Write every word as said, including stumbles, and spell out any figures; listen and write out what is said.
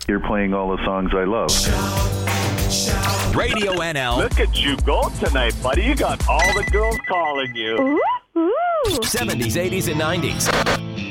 You're playing all the songs I love. Radio N L. Look at you go tonight, buddy. You got all the girls calling you. Ooh, ooh. seventies, eighties, and nineties.